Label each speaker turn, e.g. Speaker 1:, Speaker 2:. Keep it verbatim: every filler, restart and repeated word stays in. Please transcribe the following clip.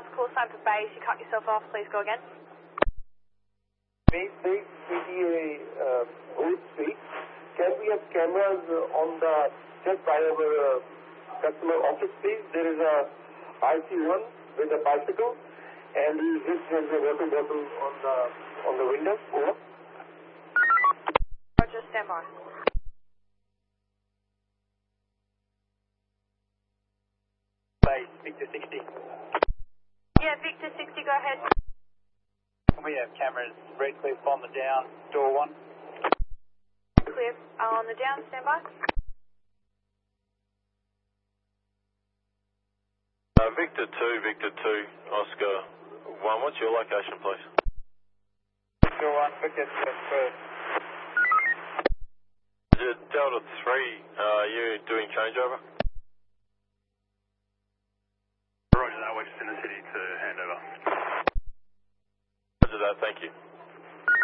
Speaker 1: last call sign for base. You cut yourself off. Please go again.
Speaker 2: Base, base, C D A, uh, Old Street. Can we have cameras uh, on the, just by our uh, customer office, please? There is a I C one with a bicycle, and he just has a water bottle on the, on the window. Over.
Speaker 1: Roger, stand by.
Speaker 3: Base, Victor sixty.
Speaker 1: Yeah, Victor sixty, go ahead.
Speaker 3: We have cameras, red cliff on the down, door one.
Speaker 1: Clear uh, on the down, stand by.
Speaker 4: Uh, Victor two, Victor two, Oscar one. What's your location, please?
Speaker 3: Door one, Victor first.
Speaker 4: Is it Delta three, uh, you doing changeover?
Speaker 5: Roger that, we're just in the city to hand over.
Speaker 4: Roger that, thank you.